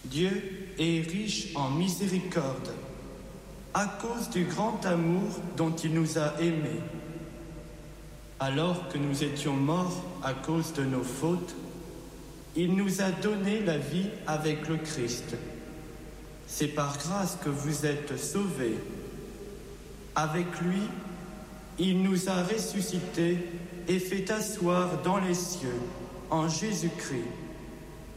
Dieu est riche en miséricorde, à cause du grand amour dont il nous a aimés. Alors que nous étions morts à cause de nos fautes, il nous a donné la vie avec le Christ. C'est par grâce que vous êtes sauvés. Avec lui, il nous a ressuscités et fait asseoir dans les cieux, en Jésus-Christ,